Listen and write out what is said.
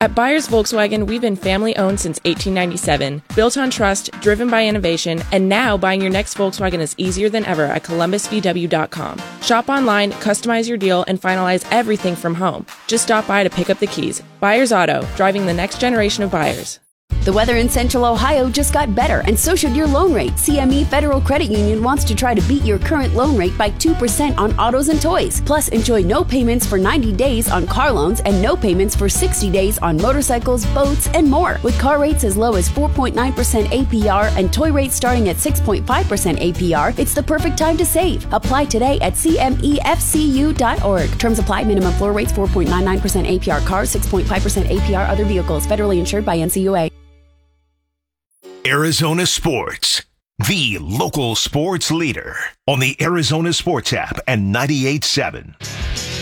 At Byers Volkswagen, we've been family-owned since 1897, built on trust, driven by innovation, and now buying your next Volkswagen is easier than ever at columbusvw.com. Shop online, customize your deal, and finalize everything from home. Just stop by to pick up the keys. Byers Auto, driving the next generation of buyers. The weather in Central Ohio just got better, and so should your loan rate. CME Federal Credit Union wants to try to beat your current loan rate by 2% on autos and toys. Plus, enjoy no payments for 90 days on car loans and no payments for 60 days on motorcycles, boats, and more. With car rates as low as 4.9% APR and toy rates starting at 6.5% APR, it's the perfect time to save. Apply today at cmefcu.org. Terms apply. Minimum floor rates 4.99% APR cars, 6.5% APR other vehicles. Federally insured by NCUA. Arizona Sports, the local sports leader on the Arizona Sports app and 98.7.